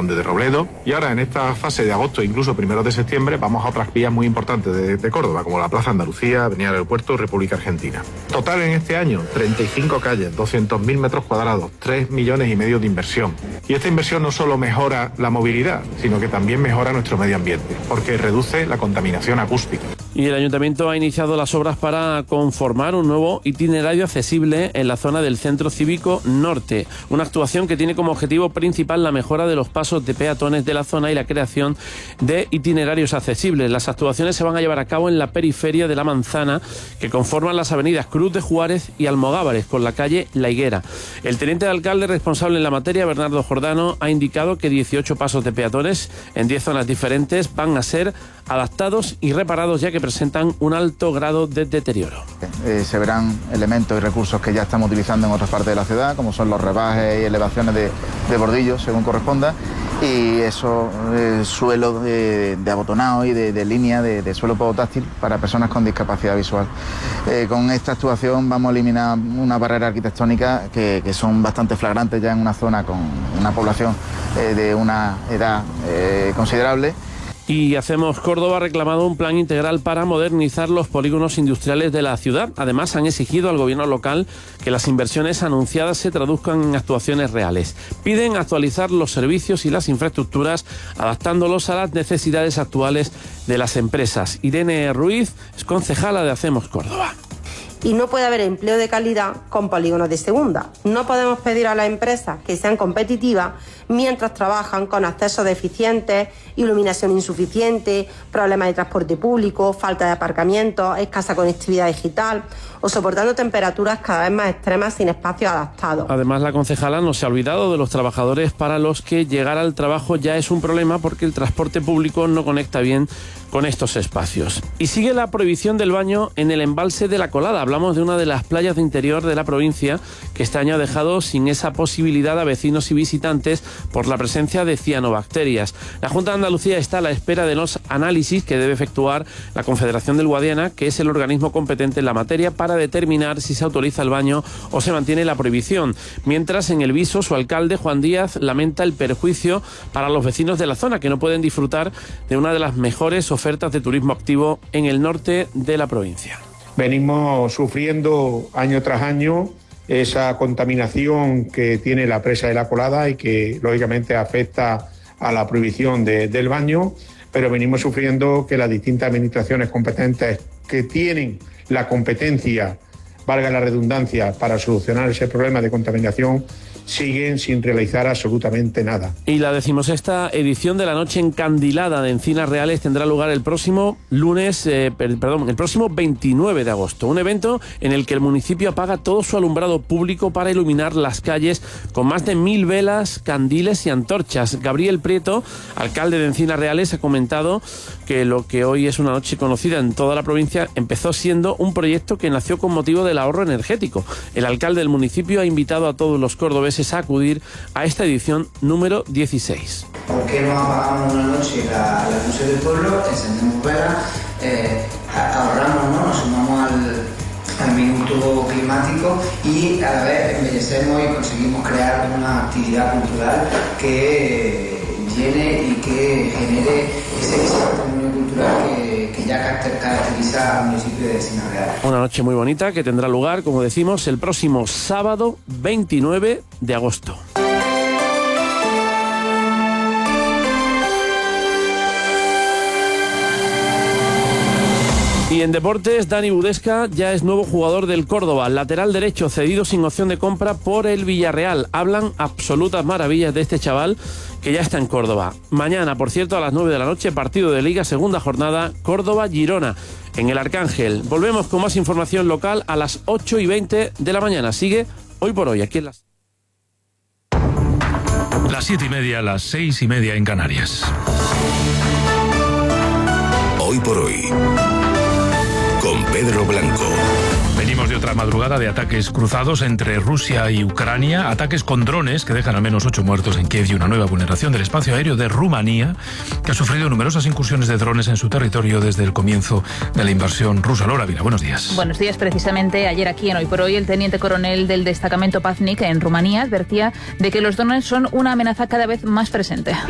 Conde de Robledo, y ahora en esta fase de agosto, incluso primeros de septiembre, vamos a otras vías muy importantes de Córdoba, como la Plaza Andalucía, Avenida del Aeropuerto, República Argentina. Total en este año, 35 calles, 200.000 metros cuadrados, 3,5 millones de inversión. Y esta inversión no solo mejora la movilidad, sino que también mejora nuestro medio ambiente, porque reduce la contaminación acústica. Y el Ayuntamiento ha iniciado las obras para conformar un nuevo itinerario accesible en la zona del Centro Cívico Norte. Una actuación que tiene como objetivo principal la mejora de los pasos de peatones de la zona y la creación de itinerarios accesibles. Las actuaciones se van a llevar a cabo en la periferia de La Manzana, que conforman las avenidas Cruz de Juárez y Almogávares, con la calle La Higuera. El teniente de alcalde responsable en la materia, Bernardo Jordano, ha indicado que 18 pasos de peatones en 10 zonas diferentes van a ser adaptados y reparados, ya que presentan un alto grado de deterioro. Se verán elementos y recursos que ya estamos utilizando en otras partes de la ciudad, como son los rebajes y elevaciones de bordillos, según corresponda, y eso, suelo de abotonado y de línea de suelo podotáctil para personas con discapacidad visual. Con esta actuación vamos a eliminar una barrera arquitectónica que son bastante flagrantes ya en una zona con una población de una edad considerable. Y Hacemos Córdoba ha reclamado un plan integral para modernizar los polígonos industriales de la ciudad. Además, han exigido al gobierno local que las inversiones anunciadas se traduzcan en actuaciones reales. Piden actualizar los servicios y las infraestructuras, adaptándolos a las necesidades actuales de las empresas. Irene Ruiz es concejala de Hacemos Córdoba. Y no puede haber empleo de calidad con polígonos de segunda. No podemos pedir a las empresas que sean competitivas mientras trabajan con accesos deficientes, iluminación insuficiente, problemas de transporte público, falta de aparcamiento, escasa conectividad digital o soportando temperaturas cada vez más extremas sin espacios adaptados. Además, la concejala no se ha olvidado de los trabajadores para los que llegar al trabajo ya es un problema porque el transporte público no conecta bien con estos espacios. Y sigue la prohibición del baño en el embalse de La Colada. Hablamos de una de las playas de interior de la provincia que este año ha dejado sin esa posibilidad a vecinos y visitantes por la presencia de cianobacterias. La Junta de Andalucía está a la espera de los análisis que debe efectuar la Confederación del Guadiana, que es el organismo competente en la materia, para determinar si se autoriza el baño o se mantiene la prohibición. Mientras, en El Viso, su alcalde, Juan Díaz, lamenta el perjuicio para los vecinos de la zona, que no pueden disfrutar de una de las mejores ofertas de turismo activo en el norte de la provincia. Venimos sufriendo año tras año esa contaminación que tiene la presa de La Colada y que lógicamente afecta a la prohibición del baño, pero venimos sufriendo que las distintas administraciones competentes que tienen la competencia, valga la redundancia, para solucionar ese problema de contaminación, siguen sin realizar absolutamente nada. Y la 16ª edición de la Noche Encandilada de Encinas Reales tendrá lugar el próximo el próximo 29 de agosto. Un evento en el que el municipio apaga todo su alumbrado público para iluminar las calles con más de 1.000 velas, candiles y antorchas. Gabriel Prieto, alcalde de Encinas Reales, ha comentado que lo que hoy es una noche conocida en toda la provincia empezó siendo un proyecto que nació con motivo del ahorro energético. El alcalde del municipio ha invitado a todos los cordobeses a acudir a esta edición número 16. ¿Por qué no apagamos una noche la luz del pueblo, encendemos velas, ahorramos, ¿no? Nos sumamos al minuto climático y a la vez embellecemos y conseguimos crear una actividad cultural que llene y que genere ese patrimonio cultural que ya caracteriza al municipio de Encinas Reales. Una noche muy bonita que tendrá lugar, como decimos, el próximo sábado 29 de agosto. Y en deportes, Dani Budesca ya es nuevo jugador del Córdoba, lateral derecho, cedido sin opción de compra por el Villarreal. Hablan absolutas maravillas de este chaval que ya está en Córdoba. Mañana, por cierto, a las 9 de la noche, partido de Liga, segunda jornada, Córdoba-Girona, en el Arcángel. Volvemos con más información local a las 8:20 de la mañana. Sigue Hoy por Hoy, aquí en las 7:30, las 6:30 en Canarias. Hoy por Hoy, con Pedro Blanco. Venimos de otra madrugada de ataques cruzados entre Rusia y Ucrania, ataques con drones que dejan al menos 8 muertos en Kiev y una nueva vulneración del espacio aéreo de Rumanía, que ha sufrido numerosas incursiones de drones en su territorio desde el comienzo de la invasión rusa. Laura Vila, buenos días. Buenos días. Precisamente ayer aquí en Hoy por Hoy, el teniente coronel del destacamento Paznik en Rumanía advertía de que los drones son una amenaza cada vez más presente.